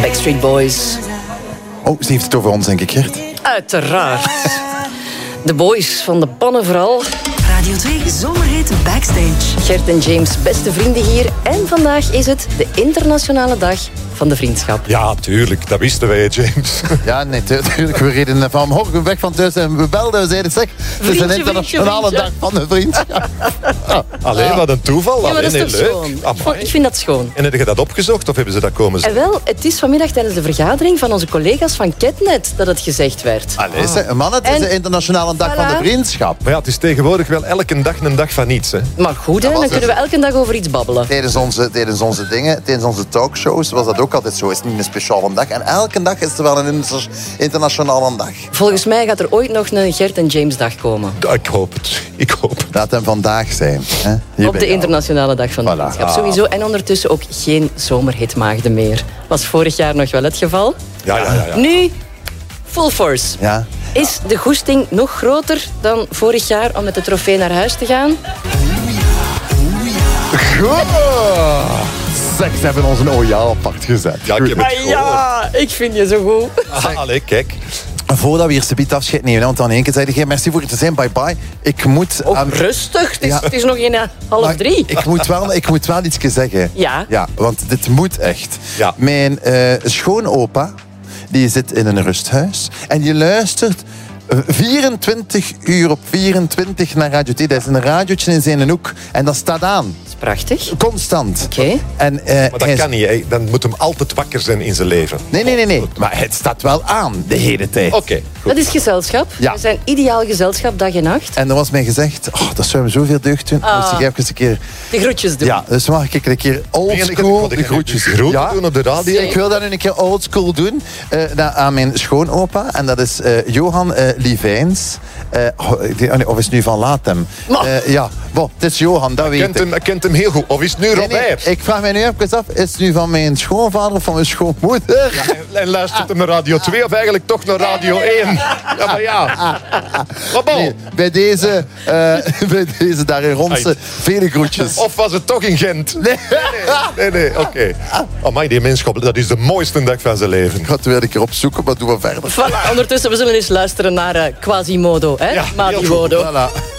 Backstreet Boys. Oh, ze heeft het over ons, denk ik, Gert. Uiteraard. De boys van de pannen vooral. Radio 2 Zomerhit Backstage. Gert en James, beste vrienden hier. En vandaag is het de internationale dag van de vriendschap. Ja, tuurlijk. Dat wisten wij, James. Ja, nee, natuurlijk. We reden vanmorgen weg van thuis en we belden. We zeiden, zeg, het is een internationale dag van de vriendschap. Alleen, wat een toeval. Ja, maar dat is toch leuk. schoon? Amai. Ik vind dat schoon. En heb je dat opgezocht of hebben ze dat komen En zeggen? wel, het is vanmiddag tijdens de vergadering van onze collega's van Ketnet dat het gezegd werd. Allee, zeg, man, het is En de internationale dag van de voilà. vriendschap. Maar ja, het is tegenwoordig wel elke dag een dag van niets. Hè. Maar goed, hè, dan kunnen we elke dag over iets babbelen. Tijdens onze dingen, tijdens onze talkshows was dat ook altijd zo. Is het niet een speciale dag. En elke dag is er wel een internationale dag. Volgens mij gaat er ooit nog een Gert en James dag komen. Ik hoop het. Ik hoop het. Laat hem vandaag zijn. Hè? Hier Op bij de jou. internationale dag van de Voilà. vriendschap. Sowieso. En ondertussen ook geen zomerhitmaagden meer. Was vorig jaar nog wel het geval. Ja. Nu, full force. Ja. Is de goesting nog groter dan vorig jaar om met de trofee naar huis te gaan? Goed. Zeg, ze hebben ons een ojaal apart gezet. Ja, ik heb het gehoord. Ja, ik vind je zo goed. Allee, kijk. Voordat we hier subiet afscheid nemen, want dan één keer zei je merci voor het te zijn, bye bye. Ik moet... Rustig, het is, Ja. het is nog geen half Maar 3. Ik moet wel iets zeggen. Ja. Ja, want dit moet echt. Ja. Mijn schoonopa, die zit in een rusthuis en die luistert 24 uur op 24 naar Radio T. Dat is een radiootje in zijn hoek en dat staat aan. Dat is prachtig. Constant. Oké. En, Maar dat kan niet. Hè. Dan moet hem altijd wakker zijn in zijn leven. Nee. Maar het staat wel aan de hele tijd. Oké. Dat is gezelschap. Ja. We zijn ideaal gezelschap dag en nacht. En er was mij gezegd, dat zou me zoveel deugd doen. Moest ik even een keer... De groetjes doen. Ja, dus mag ik een keer oldschool de groetjes groeten doen op de radio? Ik wil dat nu een keer oldschool doen aan mijn schoonopa. En dat is Johan Livijns. Of is het nu Van Latem? Ja, het is Johan, dat weet ik. Ik kent hem heel goed. Of is het nu Robert? Ik vraag mij nu even af, is het nu van mijn schoonvader of van mijn schoonmoeder? Ja, en luistert hem naar Radio 2 of eigenlijk toch naar Radio 1? Ja, maar ja. Maar bon. Nee, bij deze daar in Ronse, vele groetjes. Of was het toch in Gent? Nee, oké. Amai, die menschap, dat is de mooiste dag van zijn leven. Ik ga het weer een keer opzoeken, maar doen we verder. Voilà, ondertussen, we zullen eens luisteren naar Quasimodo. Hè? Ja, heel Madimodo. Voilà.